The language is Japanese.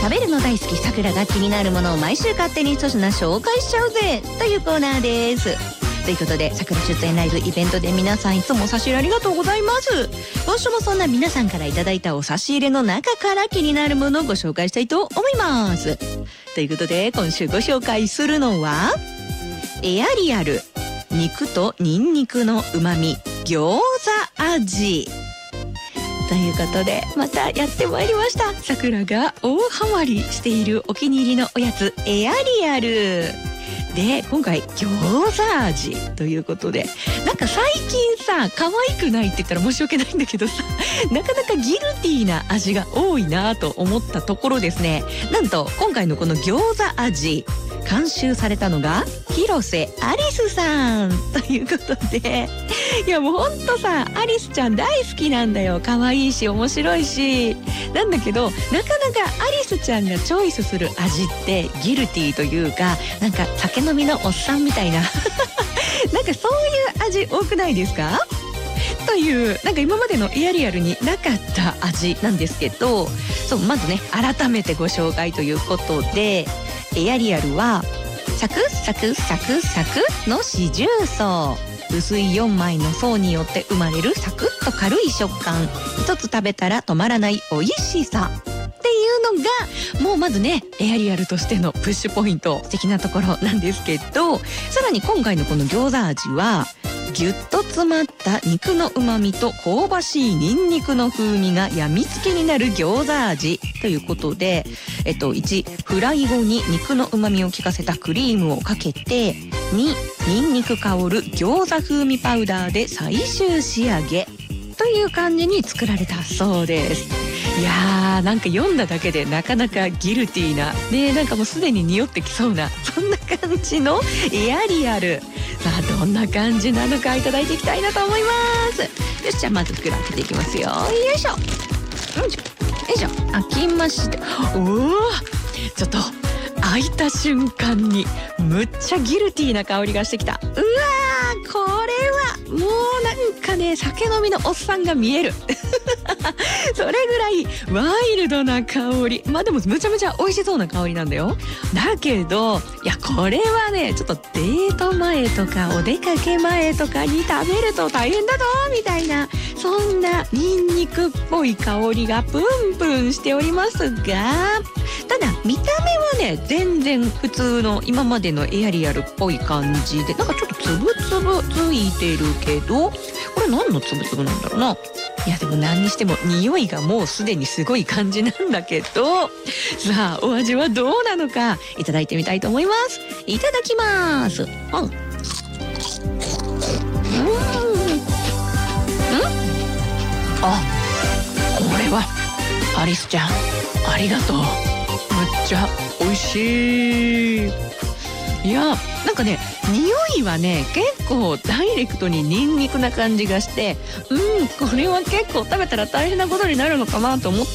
食べるの大好きさくらが気になるものを毎週勝手に一品紹介しちゃうぜというコーナーです。ということで、さくら出演ライブイベントで皆さんいつも差し入れありがとうございます。今週もそんな皆さんからいただいたお差し入れの中から気になるものをご紹介したいと思います。ということで、今週ご紹介するのはエアリアル肉とニンニクの旨味餃子味ということで、またやってまいりました。さくらが大ハマりしているお気に入りのおやつエアリアルで、今回餃子味ということで、なんか最近さ、可愛くないって言ったら申し訳ないんだけどさ、なかなかギルティーな味が多いなと思ったところですね、なんと今回のこの餃子味監修されたのが広瀬アリスさんということで、いやもうほんとさ、アリスちゃん大好きなんだよ。可愛いし面白いし、なんだけどなかなかアリスちゃんがチョイスする味ってギルティーというか、なんか酒飲みのおっさんみたいななんかそういう味多くないですかという、なんか今までのエアリアルになかった味なんですけど、そう、まずね改めてご紹介ということで、エアリアルはサクサクサクサクの四重奏、薄い4枚の層によって生まれるサクッと軽い食感、一つ食べたら止まらない美味しさっていうのがもうまずねエアリアルとしてのプッシュポイント的なところなんですけど、さらに今回のこの餃子味はぎゅっと詰まった肉の旨味と香ばしいニンニクの風味がやみつけになる餃子味ということで、1、フライ後に肉の旨味を効かせたクリームをかけて、2、ニンニク香る餃子風味パウダーで最終仕上げという感じに作られたそうです。いやー、なんか読んだだけでなかなかギルティーなね、なんかもうすでに匂ってきそうなそんな感じのエアリアル。さあどんな感じなのかいただいていきたいなと思います。よし、じゃあまず袋開けていきますよ。よいしょよいしょよいしょ、開きました。おお、ちょっと開いた瞬間にむっちゃギルティーな香りがしてきた。うわー、これはもうなんかね、酒飲みのおっさんが見えるそれぐらいワイルドな香り。まあでもむちゃむちゃ美味しそうな香りなんだよ。だけどいや、これはねちょっとデート前とかお出かけ前とかに食べると大変だぞみたいな、そんなニンニクっぽい香りがプンプンしておりますが、ただ見た目はね全然普通の今までのエアリアルっぽい感じで、なんかちょっとつぶつぶついてるけど、これ何のつぶつぶなんだろうな。いやでも何にしても匂いがもうすでにすごい感じなんだけど、さあお味はどうなのかいただいてみたいと思います。いただきます。あ、これはアリスちゃんありがとう。むっちゃ美味しい。いや、なんかね匂いはね結構ダイレクトにニンニクな感じがして、これは結構食べたら大変なことになるのかなと思っ